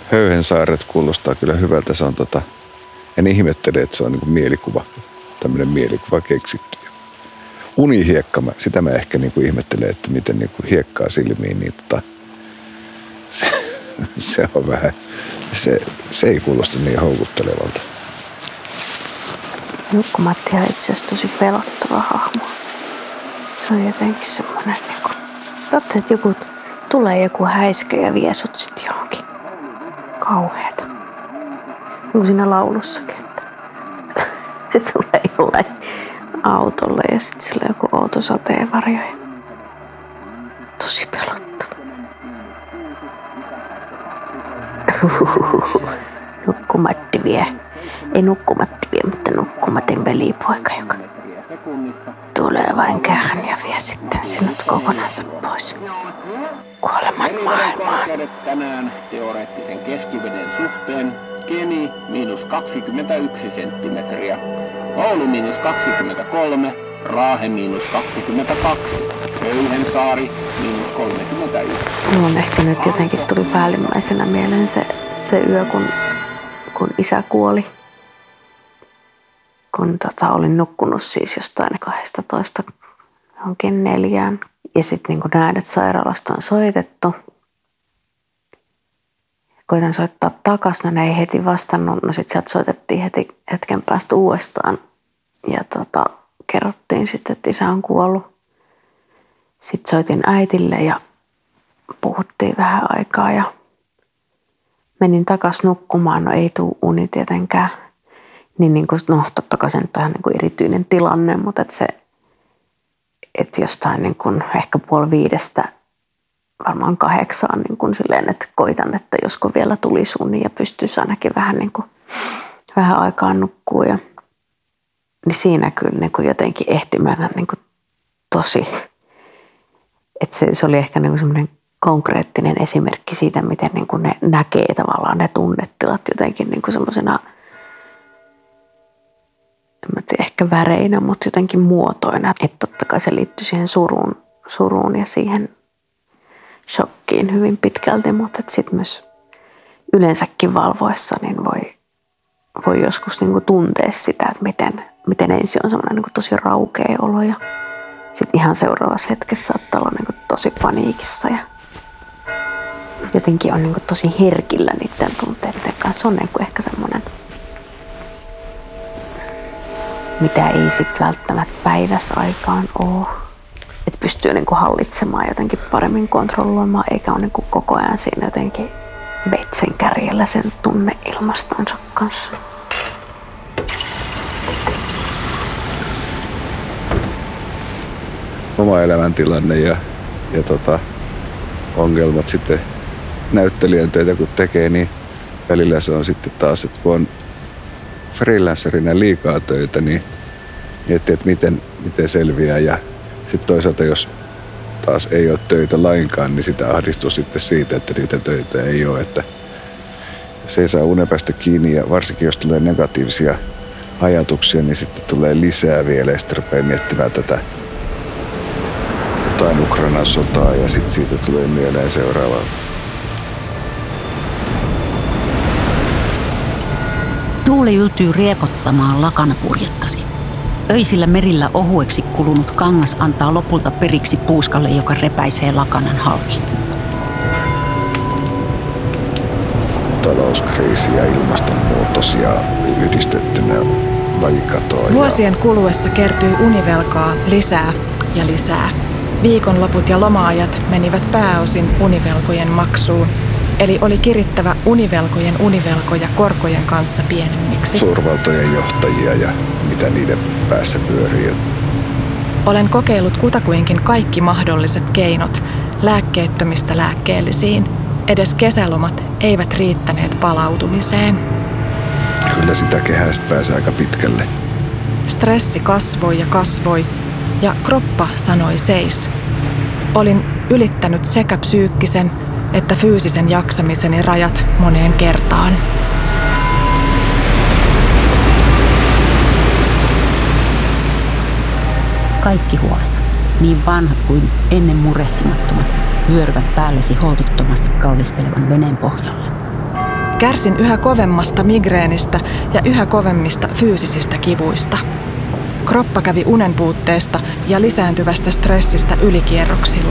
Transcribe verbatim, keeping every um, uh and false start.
Höyhensaaret kuulostaa kyllä hyvältä. Se on tota, en ihmettele, että se on niinku mielikuva, tämmöinen mielikuva keksitty. Unihiekka, sitä mä ehkä niinku ihmettelen, että miten niinku hiekkaa silmiin, niin tota, se, se on vähän, se, se ei kuulosta niin houkuttelevalta. Nukkumatti on itse asiassa tosi pelottava hahmo. Se on jotenkin semmoinen, niinku, totta, että joku, tulee joku häiskä ja vie sut sit johonkin. Kauheeta. Niin kuin siinä laulussakin, että se tulee jollain autolle ja sitten sillä on joku outo sateenvarjo. Tosi pelottava. Nukkumatti vie. Ei nukkumatti vie, mutta nukkumatin velipoika, joka tulee vain kähän ja vie sitten sinut kokonansa pois kuoleman maailmaan. Tänään teoreettisen keskiveden suhteen Kemi miinus kaksikymmentäyksi senttimetriä, Oulu miinus kaksikymmentäkolme, Raahe miinus kaksikymmentäkaksi, Höyhensaari miinus kolmekymmentäyksi. Mulla on ehkä nyt jotenkin tuli päällimmäisenä mieleen se, se yö, kun, kun isä kuoli. Kun tota, olin nukkunut siis jostain kaksitoista johonkin neljään. Ja sitten niin kun näen, että sairaalasta on soitettu. Koitan soittaa takas, no ne ei heti vastannut. No sitten sieltä soitettiin heti hetken päästä uudestaan. Ja tota, kerrottiin sitten, että isä on kuollut. Sitten soitin äitille ja puhuttiin vähän aikaa ja menin takas nukkumaan. No ei tule uni tietenkään. Niin, niin kuin, no totta kai se nyt on ihan niin kuin erityinen tilanne, mutta että se, että jostain niin kuin ehkä puoli viidestä varmaan kahdeksaan niin kuin silleen, että koitan, että josko vielä tulisi uni ja pystyisi ainakin vähän, niin kuin, vähän aikaa nukkua. Ja, niin siinä kyllä niin kuin jotenkin ehtimään niin kuin tosi, että se, se oli ehkä niin kuin semmoinen konkreettinen esimerkki siitä, miten niin kuin ne näkee tavallaan ne tunnetilat jotenkin niin kuin semmoisena, en mä tiedä, ehkä väreinä, mutta jotenkin muotoina. Että totta kai se liittyy siihen suruun, suruun ja siihen shokkiin hyvin pitkälti, mutta sitten myös yleensäkin valvoessa niin voi, voi joskus niinku tuntea sitä, että miten, miten ensin on semmoinen niinku tosi raukea olo ja sitten ihan seuraavassa hetkessä saattaa olla niinku tosi paniikissa ja jotenkin on niinku tosi herkillä niiden tunteiden kanssa. Se on niinku ehkä semmoinen, mitä ei sitten välttämättä päivässä aikaan ole. Että pystyy niinku hallitsemaan jotenkin paremmin kontrolloimaan, eikä ole niinku koko ajan siinä jotenkin veitsen kärjellä sen tunneilmastonsa kanssa. Oma elämäntilanne ja, ja tota, ongelmat sitten näyttelijän töitä kun tekee, niin välillä se on sitten taas, että kun on freelancerina liikaa töitä, niin miettii, että miten, miten selviää. Ja sitten toisaalta, jos taas ei ole töitä lainkaan, niin sitä ahdistuu sitten siitä, että niitä töitä ei ole. Että jos ei saa unen päästä kiinni ja varsinkin jos tulee negatiivisia ajatuksia, niin sitten tulee lisää vielä ja sitten rupeaa miettimään tätä jotain Ukrainan sotaa ja sitten siitä tulee mieleen seuraava. Tuuli yltyy riepottamaan lakanapurjettasi. Öisillä merillä ohueksi kulunut kangas antaa lopulta periksi puuskalle, joka repäisee lakanan halki. Talouskriisi ja ilmastonmuutos ja yhdistettynä lajikatoa. Vuosien ja kuluessa kertyi univelkaa lisää ja lisää. Viikonloput ja loma-ajat menivät pääosin univelkojen maksuun. Eli oli kirittävä univelkojen univelkoja korkojen kanssa pienemmiksi. Suurvaltojen johtajia ja mitä niiden päässä pyörii. Olen kokeillut kutakuinkin kaikki mahdolliset keinot lääkkeettömistä lääkkeellisiin. Edes kesälomat eivät riittäneet palautumiseen. Kyllä sitä kehästä pääsee aika pitkälle. Stressi kasvoi ja kasvoi ja kroppa sanoi seis. Olin ylittänyt sekä psyykkisen että fyysisen jaksamiseni rajat moneen kertaan. Kaikki huolet, niin vanhat kuin ennen murehtimattomat, vyöryvät päällesi holtittomasti kallistelevan veneen pohjalle. Kärsin yhä kovemmasta migreenistä ja yhä kovemmista fyysisistä kivuista. Kroppa kävi unen puutteesta ja lisääntyvästä stressistä ylikierroksilla.